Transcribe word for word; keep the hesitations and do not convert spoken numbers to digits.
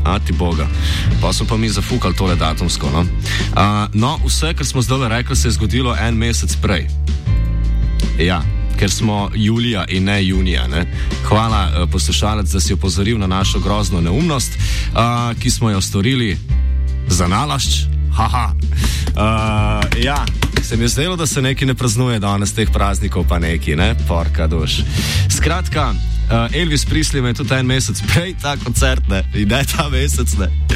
A ti boga. Pa smo pa mi zafukali tole datumsko, no. Uh, no, vse, kar smo zdaj rekli, se je zgodilo en mesec prej. Ja, ker smo julija in ne junija, ne. Hvala, uh, poslušalec, da si opozoril na našo grozno neumnost, uh, ki smo jo storili za nalašč. Haha. Uh, ja, se mi je zdelo, da se neki ne praznuje danes teh praznikov, pa neki, ne, porka duš. Skratka, uh, Elvis Presley me je tudi en mesec prej ta koncert, ne, in ne ta mesec, ne.